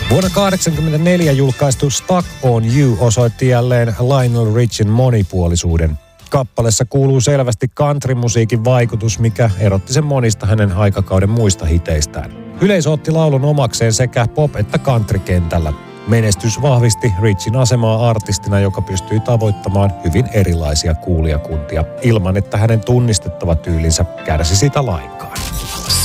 Vuonna 1984 julkaistu Stuck on You osoitti jälleen Lionel Richin monipuolisuuden. Kappaleessa kuuluu selvästi countrymusiikin vaikutus, mikä erotti sen monista hänen aikakauden muista hiteistään. Yleisö otti laulun omakseen sekä pop- että country-kentällä. Menestys vahvisti Richin asemaa artistina, joka pystyi tavoittamaan hyvin erilaisia kuulijakuntia, ilman että hänen tunnistettava tyylinsä kärsi sitä lainkaan.